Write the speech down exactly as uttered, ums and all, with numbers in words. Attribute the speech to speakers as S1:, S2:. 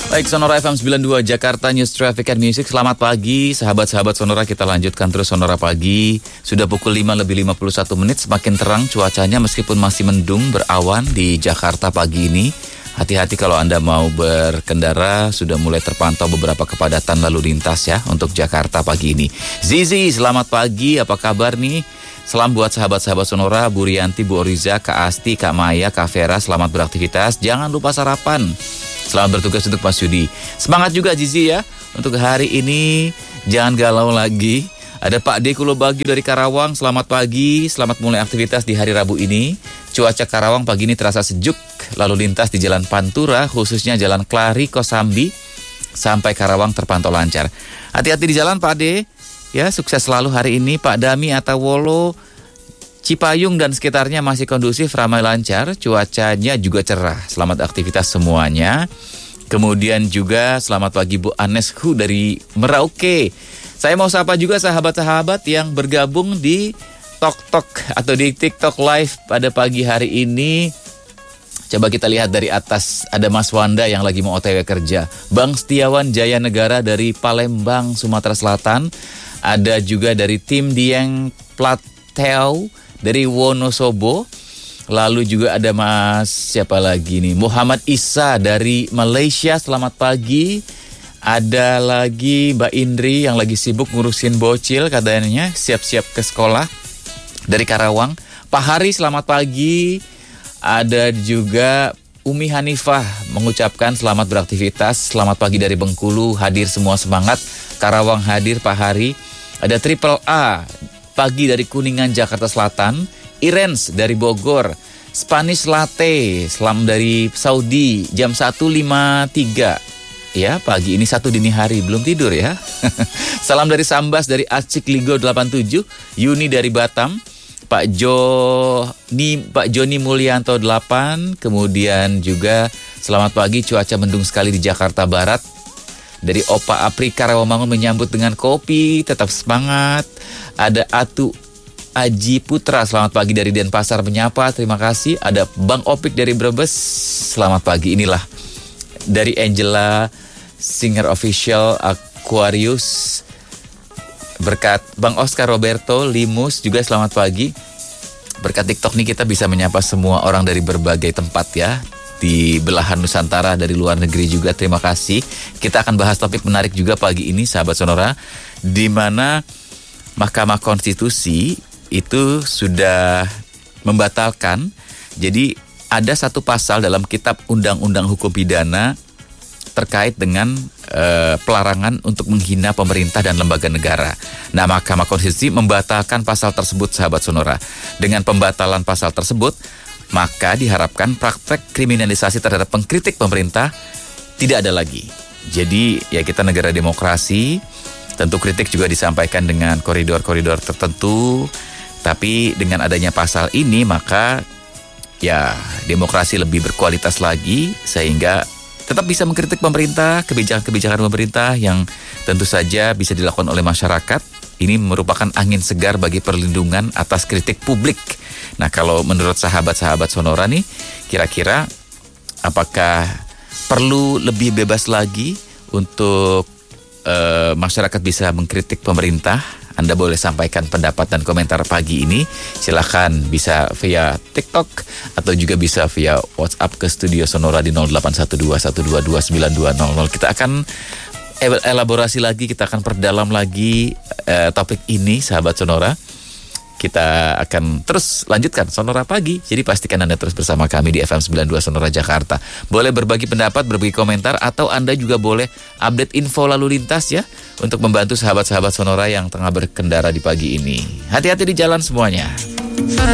S1: Baik, Sonora F M sembilan puluh dua Jakarta News Traffic and Music. Selamat pagi sahabat-sahabat Sonora, kita lanjutkan terus Sonora Pagi. Sudah pukul lima lebih lima puluh satu menit, semakin terang cuacanya meskipun masih mendung berawan di Jakarta pagi ini. Hati-hati kalau Anda mau berkendara, sudah mulai terpantau beberapa kepadatan lalu lintas ya untuk Jakarta pagi ini. Zizi, selamat pagi, apa kabar nih? Salam buat sahabat-sahabat Sonora, Bu Rianti, Bu Oriza, Kak Asti, Kak Maya, Kak Vera, selamat beraktivitas. Jangan lupa sarapan. Selamat bertugas untuk Mas Yudi. Semangat juga Zizi ya. Untuk hari ini jangan galau lagi. Ada Pak D Kulobagio dari Karawang. Selamat pagi, selamat mulai aktivitas di hari Rabu ini. Cuaca Karawang pagi ini terasa sejuk. Lalu lintas di Jalan Pantura, khususnya Jalan Klari, Kosambi, sampai Karawang terpantau lancar. Hati-hati di jalan Pak D. Ya, sukses selalu hari ini. Pak Dami, Atawolo, Cipayung dan sekitarnya masih kondusif, ramai lancar, cuacanya juga cerah. Selamat aktivitas semuanya. Kemudian juga selamat pagi Bu Anesku dari Merauke. Saya mau sapa juga sahabat-sahabat yang bergabung di Tok Tok atau di TikTok Live pada pagi hari ini. Coba kita lihat dari atas, ada Mas Wanda yang lagi mau O T W kerja. Bang Setiawan Jaya Negara dari Palembang, Sumatera Selatan. Ada juga dari tim Dieng Plateu dari Wonosobo. Lalu juga ada Mas siapa lagi nih, Muhammad Isa dari Malaysia, selamat pagi. Ada lagi Mbak Indri yang lagi sibuk ngurusin bocil katanya, siap-siap ke sekolah dari Karawang. Pak Hari selamat pagi. Ada juga Umi Hanifah mengucapkan selamat beraktivitas, selamat pagi dari Bengkulu, hadir semua semangat. Karawang hadir Pak Hari. Ada Triple A pagi dari Kuningan, Jakarta Selatan. Irens dari Bogor. Spanish Latte, salam dari Saudi, jam satu lima puluh tiga. Ya, pagi ini satu dini hari, belum tidur ya. Salam dari Sambas dari Acik Ligo delapan puluh tujuh. Yuni dari Batam. Pak Joni, Pak Joni Mulyanto delapan. Kemudian juga selamat pagi, cuaca mendung sekali di Jakarta Barat. Dari Opa Aprika Rawamangun menyambut dengan kopi, tetap semangat. Ada Atu Aji Putra, selamat pagi dari Denpasar menyapa, terima kasih. Ada Bang Opik dari Brebes, selamat pagi. Inilah dari Angela Singer Official Aquarius. Berkat Bang Oscar Roberto Limus juga selamat pagi. Berkat TikTok nih kita bisa menyapa semua orang dari berbagai tempat ya. Di belahan Nusantara, dari luar negeri juga, terima kasih. Kita akan bahas topik menarik juga pagi ini sahabat Sonora, di mana Mahkamah Konstitusi itu sudah membatalkan. Jadi ada satu pasal dalam kitab Undang-Undang Hukum Pidana terkait dengan e, pelarangan untuk menghina pemerintah dan lembaga negara. Nah, Mahkamah Konstitusi membatalkan pasal tersebut sahabat Sonora. Dengan pembatalan pasal tersebut, maka diharapkan praktek kriminalisasi terhadap pengkritik pemerintah tidak ada lagi. Jadi ya kita negara demokrasi, tentu kritik juga disampaikan dengan koridor-koridor tertentu. Tapi dengan adanya pasal ini maka ya demokrasi lebih berkualitas lagi, sehingga tetap bisa mengkritik pemerintah, kebijakan-kebijakan pemerintah yang tentu saja bisa dilakukan oleh masyarakat. Ini merupakan angin segar bagi perlindungan atas kritik publik. Nah, kalau menurut sahabat-sahabat Sonora nih, kira-kira apakah perlu lebih bebas lagi untuk uh, masyarakat bisa mengkritik pemerintah? Anda boleh sampaikan pendapat dan komentar pagi ini. Silahkan bisa via TikTok atau juga bisa via WhatsApp ke Studio Sonora di nol delapan satu dua satu dua dua sembilan dua nol nol. Kita akan elaborasi lagi, kita akan perdalam lagi uh, topik ini sahabat Sonora. Kita akan terus lanjutkan Sonora Pagi. Jadi pastikan Anda terus bersama kami di F M sembilan puluh dua Sonora Jakarta. Boleh berbagi pendapat, berbagi komentar, atau Anda juga boleh update info lalu lintas ya, untuk membantu sahabat-sahabat Sonora yang tengah berkendara di pagi ini. Hati-hati di jalan semuanya.